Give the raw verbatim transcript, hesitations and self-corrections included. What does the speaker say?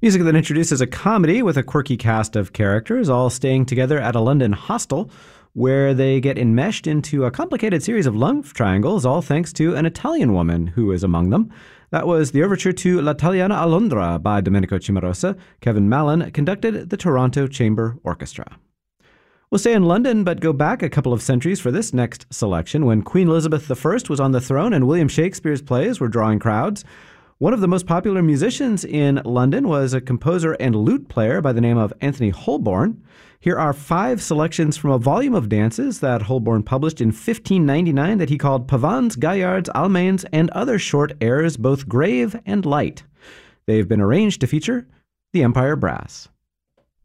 Music that introduces a comedy with a quirky cast of characters all staying together at a London hostel where they get enmeshed into a complicated series of love triangles, all thanks to an Italian woman who is among them. That was the overture to L'Italiana a Londra by Domenico Cimarosa. Kevin Mallon conducted the Toronto Chamber Orchestra. We'll stay in London, but go back a couple of centuries for this next selection, when Queen Elizabeth the First was on the throne and William Shakespeare's plays were drawing crowds. One of the most popular musicians in London was a composer and lute player by the name of Anthony Holborn. Here are five selections from a volume of dances that Holborn published in fifteen ninety-nine that he called Pavans, Gaillards, Almains, and Other Short Airs, both grave and light. They've been arranged to feature the Empire Brass.